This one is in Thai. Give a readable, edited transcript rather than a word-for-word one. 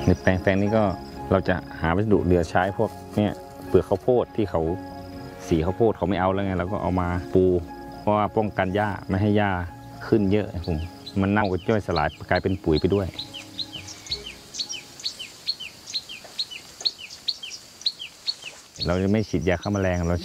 ในแปลงนี้ก็เราจะหาวัสดุเหลือใช้พวกเนี่ยเปลือกข้าวโพดที่เขาสีข้าวโพดเขาไม่เอาแล้วไงเราก็เอามาปูเพราะว่าป้องกันหญ้าไม่ให้หญ้าขึ้นเยอะผมมันเน่าก็ย่อยสลายกลายเป็นปุ๋ยไปด้วยเราจะไม่ฉีดยาฆ่าแมลงเรา